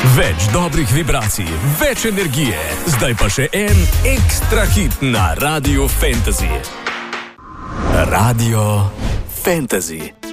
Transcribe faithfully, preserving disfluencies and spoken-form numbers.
Več dobrih vibracij, več energije. Zdaj pa še en ekstra hit na Radiu Fantasy. Radio Fantasy.